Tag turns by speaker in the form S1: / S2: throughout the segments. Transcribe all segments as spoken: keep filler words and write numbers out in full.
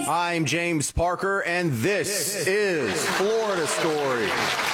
S1: I'm James Parker, and this, this is Florida Story.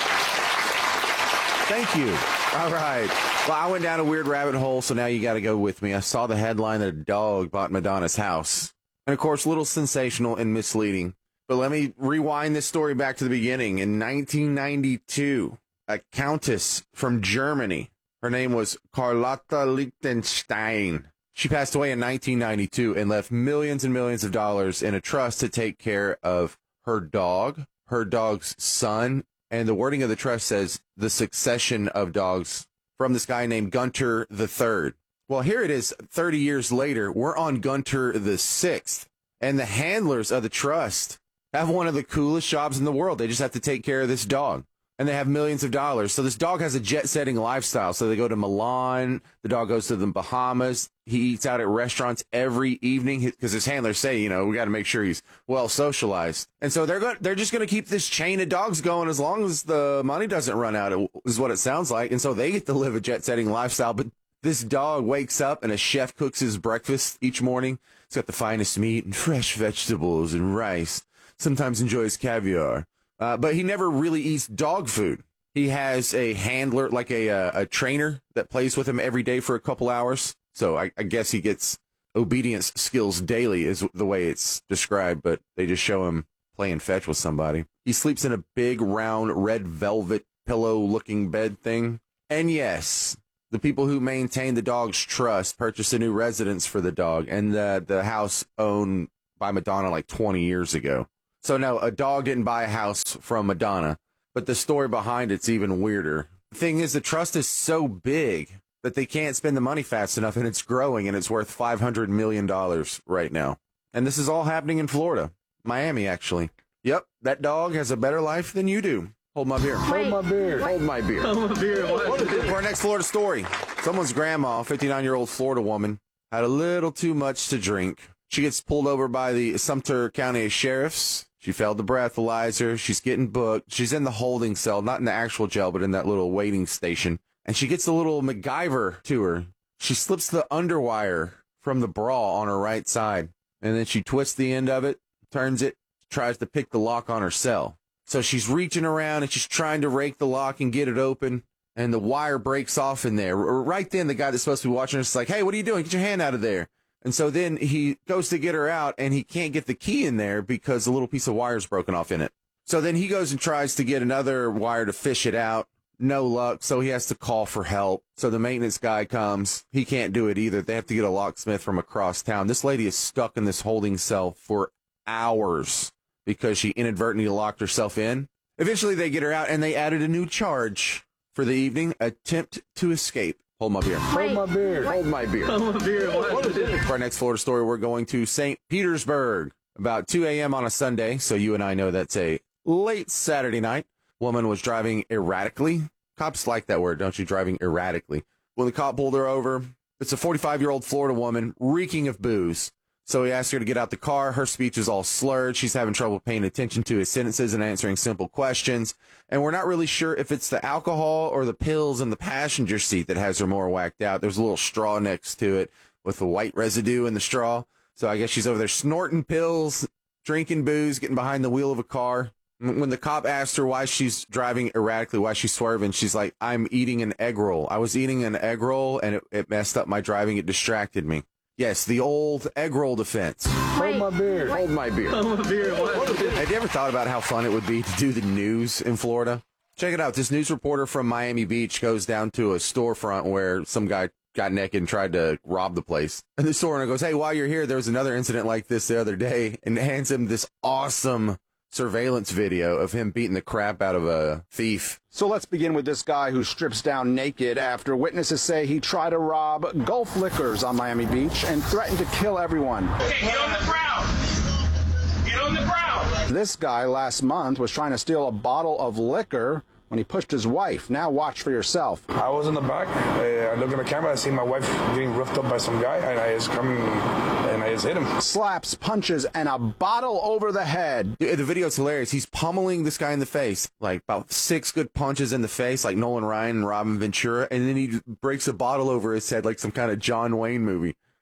S1: Thank you. All right. Well, I went down a weird rabbit hole, so now you got to go with me. I saw the headline that a dog bought Madonna's house. And, of course, a little sensational and misleading. But let me rewind this story back to the beginning. In nineteen ninety-two, a countess from Germany, her name was Carlotta Liechtenstein. She passed away in nineteen ninety-two and left millions and millions of dollars in a trust to take care of her dog, her dog's son, and the wording of the trust says the succession of dogs from this guy named Gunter the Third. Well, here it is thirty years later. We're on Gunter the Sixth, and the handlers of the trust have one of the coolest jobs in the world. They just have to take care of this dog. And they have millions of dollars. So this dog has a jet-setting lifestyle. So they go to Milan. The dog goes to the Bahamas. He eats out at restaurants every evening because his handlers say, you know, we got to make sure he's well socialized. And so they're going, they're just going to keep this chain of dogs going as long as the money doesn't run out, is what it sounds like. And so they get to live a jet-setting lifestyle. But this dog wakes up and a chef cooks his breakfast each morning. He's got the finest meat and fresh vegetables and rice. Sometimes enjoys caviar. Uh, but he never really eats dog food. He has a handler, like a, a, a trainer that plays with him every day for a couple hours. So I, I guess he gets obedience skills daily is the way it's described, but they just show him playing fetch with somebody. He sleeps in a big, round, red velvet pillow-looking bed thing. And yes, the people who maintain the dog's trust purchased a new residence for the dog, and the, the house owned by Madonna like twenty years ago. So no, a dog didn't buy a house from Madonna, but the story behind it's even weirder. The thing is, the trust is so big that they can't spend the money fast enough, and it's growing, and it's worth five hundred million dollars right now. And this is all happening in Florida, Miami, actually. Yep, that dog has a better life than you do. Hold my beer.
S2: Wait,
S1: Hold my beer. Hold my beer.
S2: Hold my beer. What?
S1: For our next Florida story, someone's grandma, fifty-nine-year-old Florida woman, had a little too much to drink. She gets pulled over by the Sumter County Sheriffs. She failed the breathalyzer. She's getting booked. She's in the holding cell, not in the actual jail, but in that little waiting station. And she gets a little MacGyver to her. She slips the underwire from the bra on her right side. And then she twists the end of it, turns it, tries to pick the lock on her cell. So she's reaching around and she's trying to rake the lock and get it open. And the wire breaks off in there. Right then, the guy that's supposed to be watching her is like, hey, what are you doing? Get your hand out of there. And so then he goes to get her out, and he can't get the key in there because a little piece of wire is broken off in it. So then he goes and tries to get another wire to fish it out. No luck, so he has to call for help. So the maintenance guy comes. He can't do it either. They have to get a locksmith from across town. This lady is stuck in this holding cell for hours because she inadvertently locked herself in. Eventually, they get her out, and they added a new charge for the evening, attempt to escape. Hold my beer.
S2: Wait,
S1: Hold my beer.
S2: what?
S1: Hold my beer.
S2: Hold my beer. What?
S1: What is it? For our next Florida story, we're going to Saint Petersburg. About two a.m. on a Sunday, so you and I know that's a late Saturday night. Woman was driving erratically. Cops like that word, don't you? Driving erratically. When the cop pulled her over, it's a forty-five-year-old Florida woman reeking of booze. So he asked her to get out the car. Her speech is all slurred. She's having trouble paying attention to his sentences and answering simple questions. And we're not really sure if it's the alcohol or the pills in the passenger seat that has her more whacked out. There's a little straw next to it with the white residue in the straw. So I guess she's over there snorting pills, drinking booze, getting behind the wheel of a car. When the cop asked her why she's driving erratically, why she's swerving, she's like, I'm eating an egg roll. I was eating an egg roll, and it, it messed up my driving. It distracted me. Yes, the old egg roll defense.
S2: Wait,
S1: Hold my beer.
S2: what?
S1: Hold my beer.
S2: Hold my beer. What?
S1: Have you ever thought about how fun it would be to do the news in Florida? Check it out. This news reporter from Miami Beach goes down to a storefront where some guy got naked and tried to rob the place. And the store owner goes, hey, while you're here, there was another incident like this the other day, and hands him this awesome surveillance video of him beating the crap out of a thief.
S3: So let's begin with this guy who strips down naked after witnesses say he tried to rob Gulf Liquors on Miami Beach and threatened to kill everyone.
S4: Okay, get on the ground. Get on the ground.
S3: This guy last month was trying to steal a bottle of liquor when he pushed his wife. Now watch for yourself.
S5: I was in the back. I, I look at the camera. I see my wife getting roughed up by some guy, and I just come and I just hit him.
S3: Slaps, punches, and a bottle over the head.
S1: The video's hilarious. He's pummeling this guy in the face, like about six good punches in the face, like Nolan Ryan and Robin Ventura, and then he breaks a bottle over his head like some kind of John Wayne movie.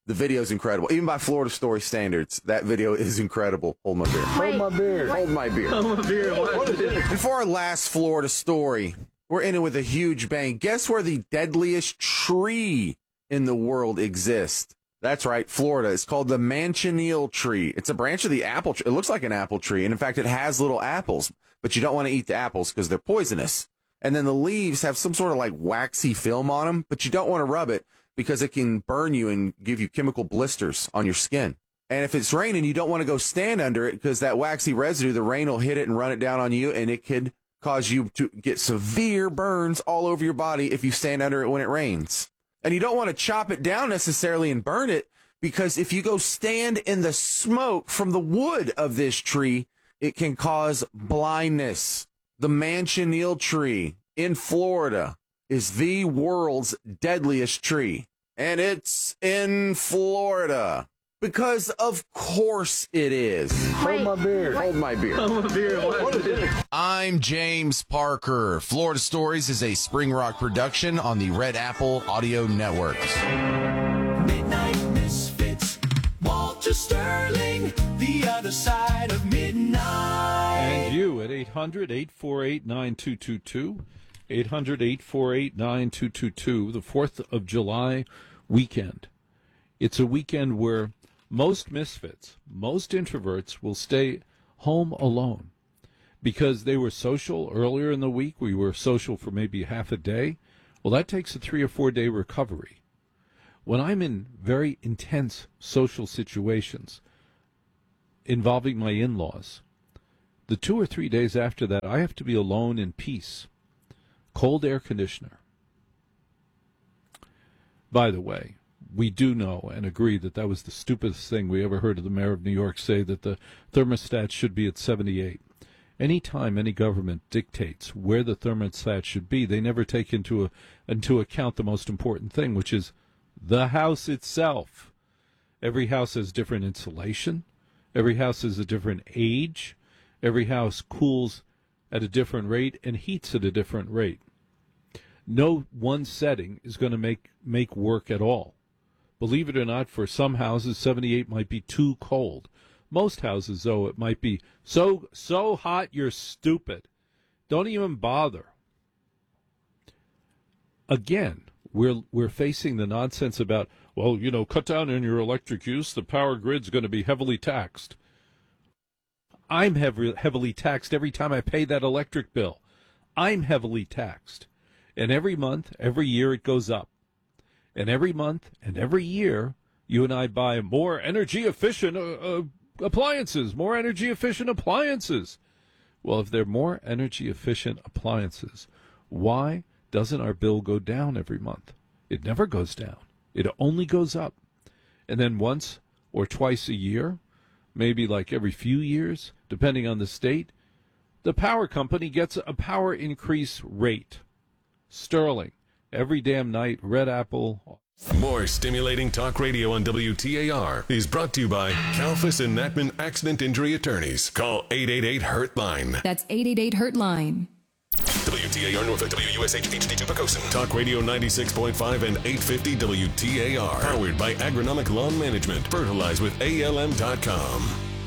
S1: The video is incredible. Even by Florida Story standards, that video is incredible. Hold my beer.
S3: Hold my beer.
S1: Hold my beer.
S2: I'm a beer. What is it?
S1: And for our last Florida story, we're in it with a huge bang. Guess where the deadliest tree in the world exists? That's right, Florida. It's called the Manchineel tree. It's a branch of the apple tree. It looks like an apple tree, and in fact, it has little apples, but you don't want to eat the apples because they're poisonous. And then the leaves have some sort of like waxy film on them, but you don't want to rub it because it can burn you and give you chemical blisters on your skin. And if it's raining, you don't want to go stand under it because that waxy residue, the rain will hit it and run it down on you, and it could cause you to get severe burns all over your body if you stand under it when it rains. And you don't want to chop it down necessarily and burn it, because if you go stand in the smoke from the wood of this tree, it can cause blindness. The Manchineel tree in Florida is the world's deadliest tree. And it's in Florida. Because of course it is.
S3: Hold my beer.
S1: Hold my beer.
S2: I'm a beer. What is it?
S6: I'm James Parker. Florida Stories is a Spring Rock production on the Red Apple Audio Network.
S7: Midnight Misfits, Walter Sterling, the other side of midnight.
S8: And you at eight hundred, eight four eight, nine two two two, eight hundred, eight four eight, nine two two two, the fourth of July weekend. It's a weekend where most misfits, most introverts will stay home alone because they were social earlier in the week. We were social for maybe half a day. Well, that takes a three or four day recovery. When I'm in very intense social situations involving my in-laws, the two or three days after that, I have to be alone in peace. Cold air conditioner. By the way, we do know and agree that that was the stupidest thing we ever heard of the mayor of New York say, that the thermostat should be at seventy-eight. Anytime any government dictates where the thermostat should be, they never take into a, into account the most important thing, which is the house itself. Every house has different insulation. Every house has a different age. Every house cools at a different rate and heats at a different rate. No one setting is going to make, make work at all. Believe it or not, for some houses, seventy-eight might be too cold. Most houses, though, it might be so so hot you're stupid. Don't even bother. Again, we're we're facing the nonsense about, well, you know, cut down on your electric use. The power grid's going to be heavily taxed. I'm heavily heavily taxed every time I pay that electric bill. I'm heavily taxed, and every month, every year, it goes up. And every month and every year, you and I buy more energy-efficient uh, uh, appliances, more energy-efficient appliances. Well, if they're more energy-efficient appliances, why doesn't our bill go down every month? It never goes down. It only goes up. And then once or twice a year, maybe like every few years, depending on the state, the power company gets a power increase rate. Sterling. Every damn night, Red Apple.
S9: More stimulating talk radio on W T A R is brought to you by Kalfas and Natman Accident Injury Attorneys. Call eight eight eight, hurt line.
S10: That's eight eight eight, hurt line.
S9: W T A R Norfolk, W U S H, H D two Pocosin. Talk Radio ninety-six point five and eight fifty W T A R. Powered by Agronomic Lawn Management. Fertilize with A L M dot com.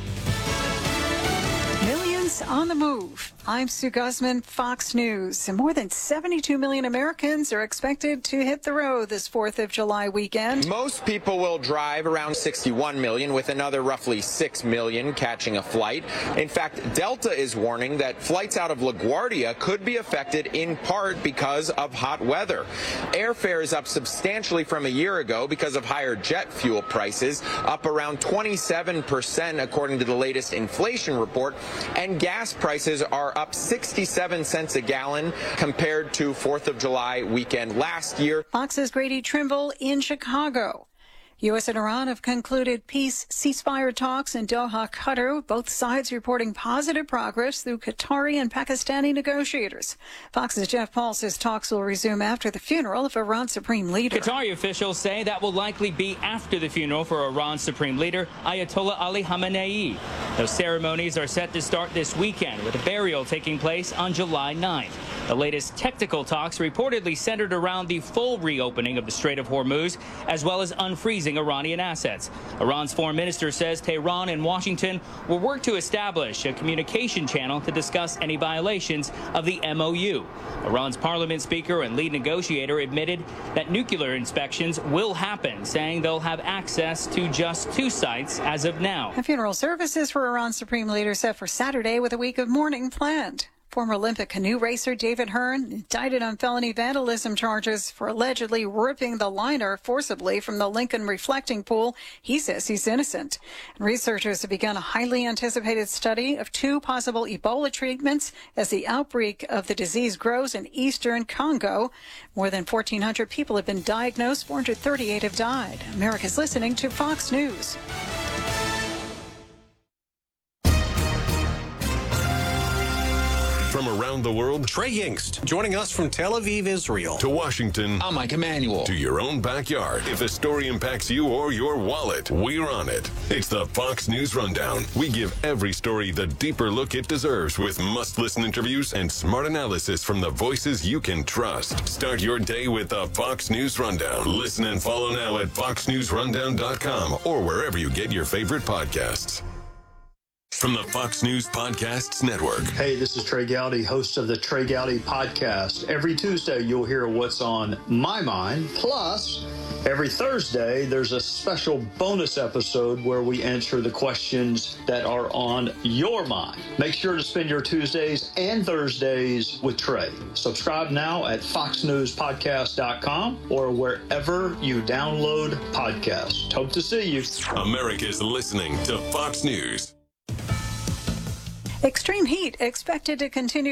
S11: Millions on the move. I'm Sue Guzman, Fox News. And more than seventy-two million Americans are expected to hit the road this fourth of July weekend.
S12: Most people will drive, around sixty-one million, with another roughly six million catching a flight. In fact, Delta is warning that flights out of LaGuardia could be affected in part because of hot weather. Airfare is up substantially from a year ago because of higher jet fuel prices, up around twenty-seven percent according to the latest inflation report, and gas prices are up sixty-seven cents a gallon compared to fourth of July weekend last year.
S11: Fox's Grady Trimble in Chicago. U S and Iran have concluded peace ceasefire talks in Doha, Qatar, both sides reporting positive progress through Qatari and Pakistani negotiators. Fox's Jeff Paul says talks will resume after the funeral of Iran's supreme leader.
S13: Qatari officials say that will likely be after the funeral for Iran's supreme leader, Ayatollah Ali Khamenei. Those ceremonies are set to start this weekend, with a burial taking place on July ninth. The latest technical talks reportedly centered around the full reopening of the Strait of Hormuz, as well as unfreezing seizing Iranian assets. Iran's foreign minister says Tehran and Washington will work to establish a communication channel to discuss any violations of the M O U. Iran's parliament speaker and lead negotiator admitted that nuclear inspections will happen, saying they'll have access to just two sites as of now.
S11: And funeral services for Iran's supreme leader set for Saturday with a week of mourning planned. Former Olympic canoe racer David Hearn indicted on felony vandalism charges for allegedly ripping the liner forcibly from the Lincoln reflecting pool. He says he's innocent. And researchers have begun a highly anticipated study of two possible Ebola treatments as the outbreak of the disease grows in eastern Congo. More than fourteen hundred people have been diagnosed. four hundred thirty-eight have died. America's listening to Fox News.
S9: From around the world,
S14: Trey Yingst, joining us from Tel Aviv, Israel.
S9: To Washington,
S14: I'm Mike Emanuel.
S9: To your own backyard. If a story impacts you or your wallet, we're on it. It's the Fox News Rundown. We give every story the deeper look it deserves with must-listen interviews and smart analysis from the voices you can trust. Start your day with the Fox News Rundown. Listen and follow now at fox news rundown dot com or wherever you get your favorite podcasts. From the Fox News Podcasts Network.
S15: Hey, this is Trey Gowdy, host of the Trey Gowdy Podcast. Every Tuesday, you'll hear what's on my mind. Plus, every Thursday, there's a special bonus episode where we answer the questions that are on your mind. Make sure to spend your Tuesdays and Thursdays with Trey. Subscribe now at fox news podcast dot com or wherever you download podcasts. Hope to see you.
S9: America's listening to Fox News.
S11: Extreme heat expected to continue